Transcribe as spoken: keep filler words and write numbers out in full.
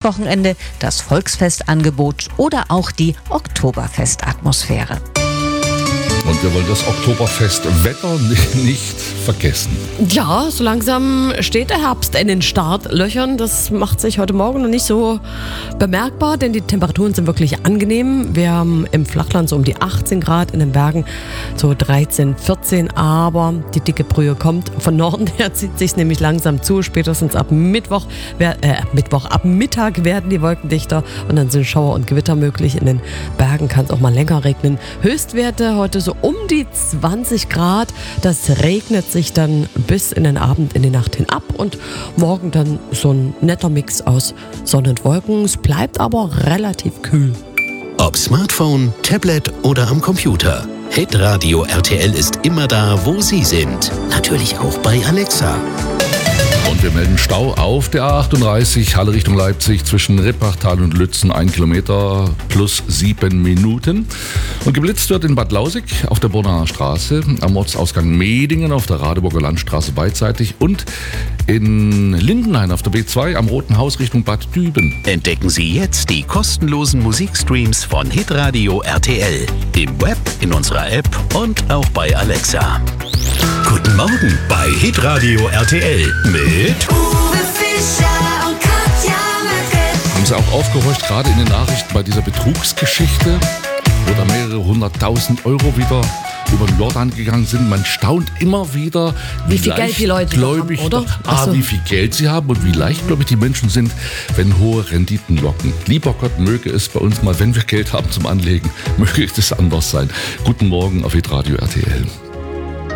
Pfingstwochenende, das Volksfestangebot oder auch die Oktoberfestatmosphäre. Und wir wollen das Oktoberfestwetter nicht vergessen. Ja, so langsam steht der Herbst in den Startlöchern. Das macht sich heute Morgen noch nicht so bemerkbar, denn die Temperaturen sind wirklich angenehm. Wir haben im Flachland so um die achtzehn Grad, in den Bergen so dreizehn, vierzehn. Aber die dicke Brühe kommt. Von Norden her zieht sich nämlich langsam zu. Spätestens ab Mittwoch, äh, Mittwoch, ab Mittag werden die Wolken dichter und dann sind Schauer und Gewitter möglich. In den Bergen kann es auch mal länger regnen. Höchstwerte heute so um die zwanzig Grad. Das regnet sich dann bis in den Abend, in die Nacht hin ab und morgen dann so ein netter Mix aus Sonne und Wolken. Es bleibt aber relativ kühl. Ob Smartphone, Tablet oder am Computer. Hitradio R T L ist immer da, wo Sie sind. Natürlich auch bei Alexa. Und wir melden Stau auf der A achtunddreißig, Halle Richtung Leipzig, zwischen Rippachtal und Lützen, ein Kilometer plus sieben Minuten. Und geblitzt wird in Bad Lausig auf der Bornaer Straße, am Ortsausgang Medingen auf der Radeburger Landstraße beidseitig und in Lindenhain auf der B zwei am Roten Haus Richtung Bad Düben. Entdecken Sie jetzt die kostenlosen Musikstreams von Hitradio R T L. Im Web, in unserer App und auch bei Alexa. Guten Morgen bei Hitradio R T L mit Uwe Fischer und Katja Merkel. Haben Sie auch aufgehorcht, gerade in den Nachrichten bei dieser Betrugsgeschichte, wo da mehrere hunderttausend Euro wieder über den Jordan gegangen sind. Man staunt immer wieder, wie, wie viel Geld die Leute haben, oder? Ah, so. Wie viel Geld sie haben und wie leichtgläubig die Menschen sind, wenn hohe Renditen locken. Lieber Gott, möge es bei uns mal, wenn wir Geld haben zum Anlegen, möge es anders sein. Guten Morgen auf Hitradio R T L.